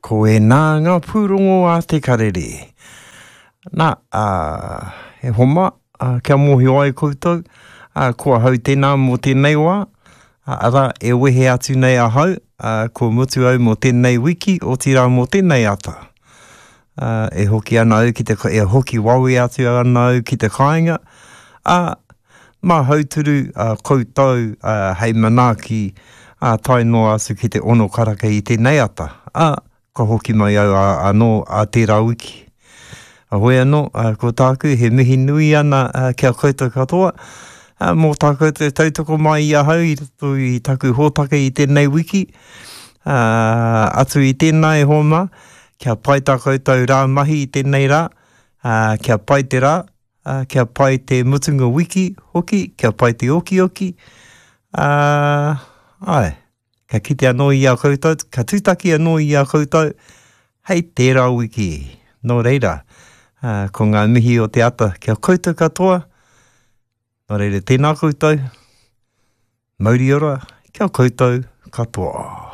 Ko e nā ngā pūrongo a te karere. Nā, he homa, kia mohi ai koutou, kua hau tēnā mō tēnei wā, ara e wehe atu nei a hau, ko mutu au mō tēnei wiki, o tira mō tēnei ata. E hoki ana au ki te, e hoki wawi atu ana au ki te kāinga, mā hauturu koutou hei manaaki tai noa asu ki te ono karaka i tēnei ata. Ka hoki mai au anō a tērā wiki. Ahoe anō, ko tāku he mihi nui ana kia koutou katoa. Mō tāku te tautoko mai i ahau i roto i taku hōtake i tēnei wiki. Atu i tēnei homa, kia pai tā koutou rā mahi i tēnei rā. Kia pai te rā, kia pai te mutunga wiki hoki, kia pai te oki. Ka kite anō i a koutou, ka tūtaki anō i a koutou, hei tērā wiki. Nō reira, ko ngā mihi o te ata, kia koutou katoa, nō reira tēnā koutou, mauri ora, kia koutou katoa.